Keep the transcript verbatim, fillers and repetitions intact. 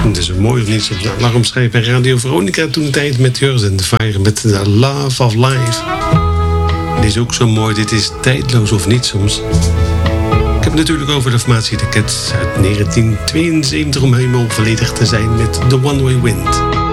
Het is een mooi of niet soms. Nou, lag omschreven bij Radio Veronica toen de tijd met Yours and the Fire met The Love of Life. Dit is ook zo mooi. Dit is tijdloos of niet soms. Ik heb het natuurlijk over de formatie The Cats uit negentien tweeënzeventig om helemaal volledig te zijn met The One Way Wind.